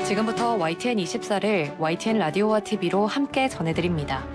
지금부터 YTN24를 YTN 라디오와 TV로 함께 전해드립니다.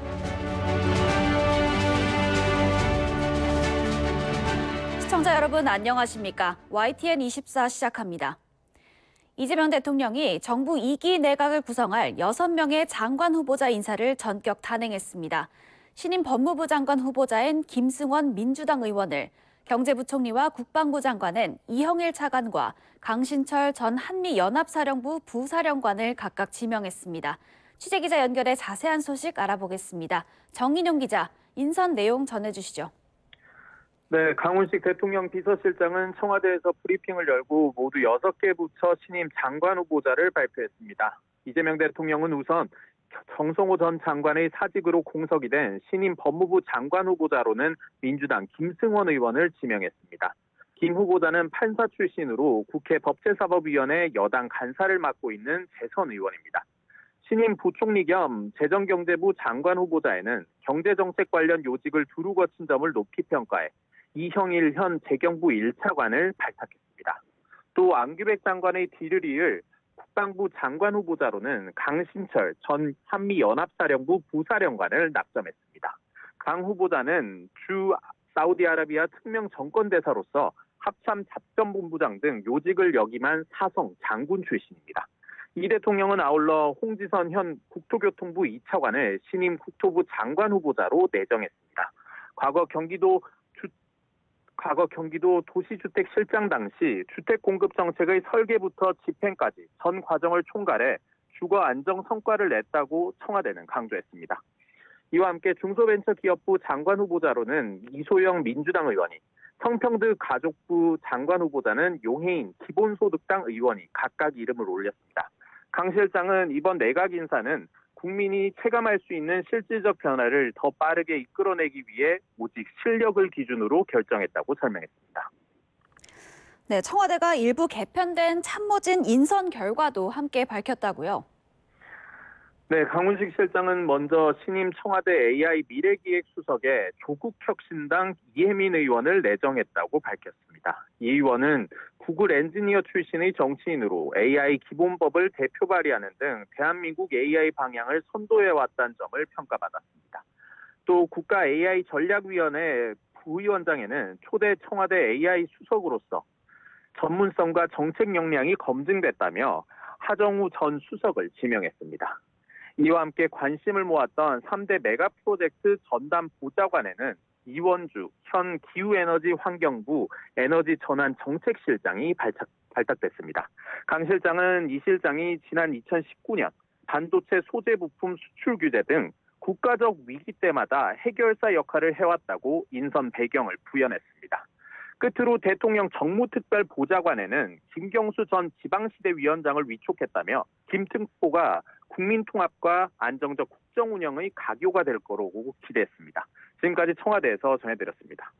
시청자 여러분 안녕하십니까? YTN24 시작합니다. 이재명 대통령이 정부 2기 내각을 구성할 6명의 장관 후보자 인사를 전격 단행했습니다. 신임 법무부 장관 후보자인 김승원 민주당 의원을, 경제부총리와 국방부 장관은 이형일 차관과 강신철 전 한미연합사령부 부사령관을 각각 지명했습니다. 취재기자 연결해 자세한 소식 알아보겠습니다. 정인용 기자, 인선 내용 전해주시죠. 네, 강훈식 대통령 비서실장은 청와대에서 브리핑을 열고 모두 6개 부처 신임 장관 후보자를 발표했습니다. 이재명 대통령은 우선 정성호 전 장관의 사직으로 공석이 된 신임 법무부 장관 후보자로는 민주당 김승원 의원을 지명했습니다. 김 후보자는 판사 출신으로 국회 법제사법위원회 여당 간사를 맡고 있는 재선 의원입니다. 신임 부총리 겸 재정경제부 장관 후보자에는 경제정책 관련 요직을 두루 거친 점을 높이 평가해 이형일 현 재경부 1차관을 발탁했습니다. 또 안규백 장관의 뒤를 이을 국방부 장관 후보자로는 강신철 전 한미연합사령부 부사령관을 낙점했습니다. 강 후보자는 주 사우디아라비아 특명 정권대사로서 합참 작전본부장 등 요직을 역임한 사성 장군 출신입니다. 이 대통령은 아울러 홍지선 현 국토교통부 2차관을 신임 국토부 장관 후보자로 내정했습니다. 과거 경기도 도시주택실장 당시 주택공급정책의 설계부터 집행까지 전 과정을 총괄해 주거 안정 성과를 냈다고 청와대는 강조했습니다. 이와 함께 중소벤처기업부 장관 후보자로는 이소영 민주당 의원이, 성평등 가족부 장관 후보자는 용해인 기본소득당 의원이 각각 이름을 올렸습니다. 강 실장은 이번 내각 인사는 국민이 체감할 수 있는 실질적 변화를 더 빠르게 이끌어내기 위해 오직 실력을 기준으로 결정했다고 설명했습니다. 네, 청와대가 일부 개편된 참모진 인선 결과도 함께 밝혔다고요. 네, 강훈식 실장은 먼저 신임 청와대 AI 미래기획수석에 조국혁신당 이혜민 의원을 내정했다고 밝혔습니다. 이 의원은 구글 엔지니어 출신의 정치인으로 AI 기본법을 대표 발의하는 등 대한민국 AI 방향을 선도해왔다는 점을 평가받았습니다. 또 국가 AI 전략위원회 부위원장에는 초대 청와대 AI 수석으로서 전문성과 정책 역량이 검증됐다며 하정우 전 수석을 지명했습니다. 이와 함께 관심을 모았던 3대 메가 프로젝트 전담 보좌관에는 이원주 현 기후에너지환경부 에너지전환정책실장이 발탁됐습니다. 강 실장은 이 실장이 지난 2019년 반도체 소재 부품 수출 규제 등 국가적 위기 때마다 해결사 역할을 해왔다고 인선 배경을 부연했습니다. 끝으로 대통령 정무특별보좌관에는 김경수 전 지방시대위원장을 위촉했다며 김특보가 국민통합과 안정적 국정운영의 가교가 될 거라고 기대했습니다. 지금까지 청와대에서 전해드렸습니다.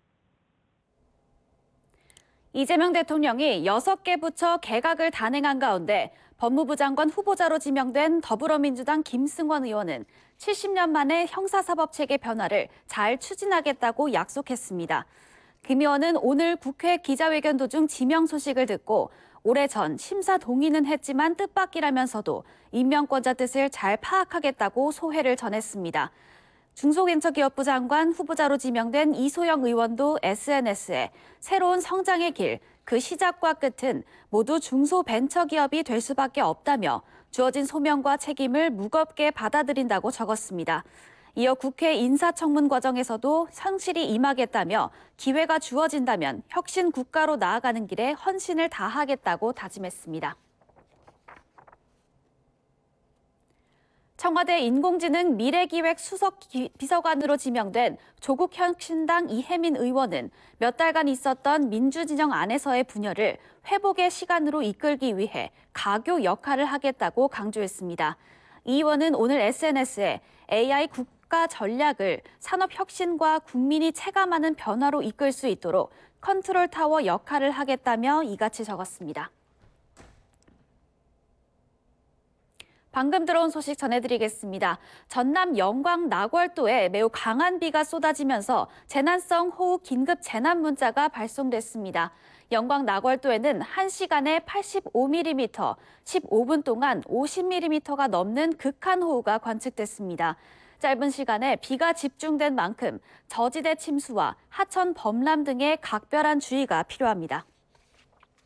이재명 대통령이 6개 부처 개각을 단행한 가운데 법무부 장관 후보자로 지명된 더불어민주당 김승원 의원은 70년 만에 형사사법체계 변화를 잘 추진하겠다고 약속했습니다. 김 의원은 오늘 국회 기자회견 도중 지명 소식을 듣고 오래전 심사 동의는 했지만 뜻밖이라면서도 임명권자 뜻을 잘 파악하겠다고 소회를 전했습니다. 중소벤처기업부 장관 후보자로 지명된 이소영 의원도 SNS에 새로운 성장의 길, 그 시작과 끝은 모두 중소벤처기업이 될 수밖에 없다며 주어진 소명과 책임을 무겁게 받아들인다고 적었습니다. 이어 국회 인사청문 과정에서도 성실히 임하겠다며 기회가 주어진다면 혁신 국가로 나아가는 길에 헌신을 다하겠다고 다짐했습니다. 청와대 인공지능 미래기획 수석 비서관으로 지명된 조국혁신당 이혜민 의원은 몇 달간 있었던 민주진영 안에서의 분열을 회복의 시간으로 이끌기 위해 가교 역할을 하겠다고 강조했습니다. 이 의원은 오늘 SNS에 AI 국가 전략을 산업 혁신과 국민이 체감하는 변화로 이끌 수 있도록 컨트롤 타워 역할을 하겠다며 이같이 적었습니다. 방금 들어온 소식 전해드리겠습니다. 전남 영광 나궐도에 매우 강한 비가 쏟아지면서 재난성 호우 긴급 재난 문자가 발송됐습니다. 영광 나궐도에는 1시간에 85mm, 15분 동안 50mm가 넘는 극한호우가 관측됐습니다. 짧은 시간에 비가 집중된 만큼 저지대 침수와 하천 범람 등의 각별한 주의가 필요합니다.